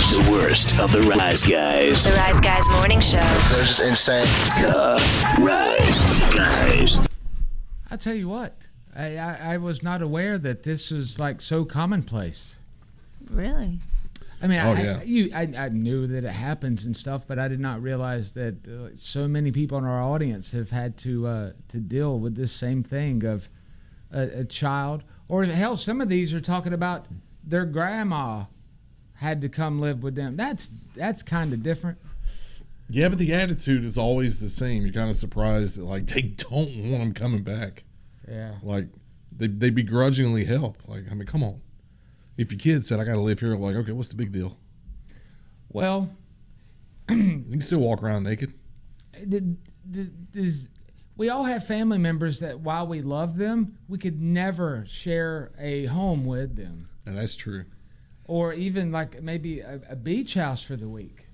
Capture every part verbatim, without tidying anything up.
The worst of the Rise Guys. The Rise Guys Morning Show. They're just insane. The Rise Guys. I'll tell you what. I, I, I was not aware that this is like so commonplace. Really? I mean, Oh, I, yeah. I, you, I, I knew that it happens and stuff, but I did not realize that uh, so many people in our audience have had to uh, to deal with this same thing of a, a child, or hell, some of these are talking about their grandma had to come live with them. That's that's kind of different. Yeah, but the attitude is always the same. You're kind of surprised that, like, they don't want them coming back. Yeah. Like, they they begrudgingly help. Like, I mean, come on. If your kid said, I got to live here, I'm like, okay, what's the big deal? Well, you can still walk around naked. the, the, this, we all have family members that while we love them, we could never share a home with them. And that's true. Or even like maybe a, a beach house for the week.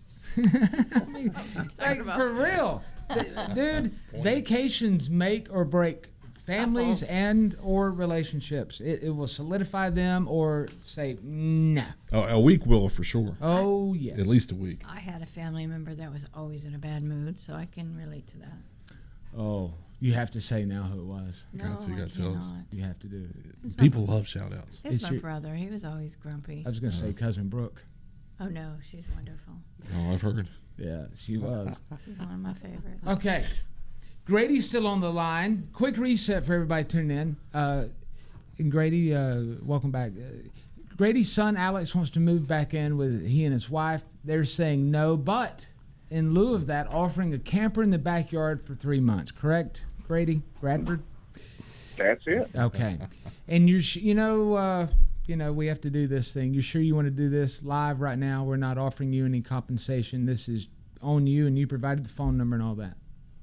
I mean, like, for real. Dude, vacations make or break families and or relationships. It, it will solidify them or say, nah. Oh, a week will for sure. Oh, yes. At least a week. I had a family member that was always in a bad mood, so I can relate to that. Oh, you have to say now who it was. No, Got to, I got to tell us. cannot. You have to do it. People love shout outs. It's, It's my your- brother. He was always grumpy. I was going to Uh-huh. say Cousin Brooke. Oh, no, she's wonderful. Oh, I've heard. Yeah, she was. She's one of my favorites. Okay. Grady's still on the line. Quick reset for everybody tuning in. Uh, and Grady, uh, welcome back. Uh, Grady's son, Alex, wants to move back in with he and his wife. They're saying no, but in lieu of that, offering a camper in the backyard for three months. Correct, Grady? Bradford? That's it. Okay. And you're, sh- you know, uh, you know, we have to do this thing. You sure you want to do this live right now? We're not offering you any compensation. This is on you, and you provided the phone number and all that.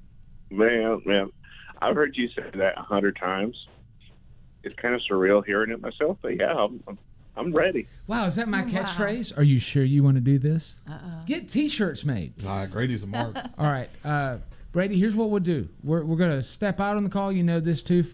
Man, man, I've heard you say that a hundred times. It's kind of surreal hearing it myself, but yeah, I'm, I'm, I'm ready. Wow, is that my Oh, wow. catchphrase? Are you sure you want to do this? Uh-oh. Get T-shirts made. Nah, Grady's a mark. All right, uh, Brady. Here's what we'll do. We're we're gonna step out on the call. You know this too.